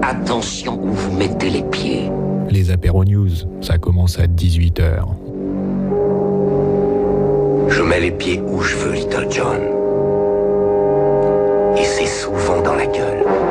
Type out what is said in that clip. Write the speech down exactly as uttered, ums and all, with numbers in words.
Attention où vous mettez les pieds. Les apéros news, ça commence à dix-huit heures. Je mets les pieds où je veux, Little John. Et c'est souvent dans la gueule.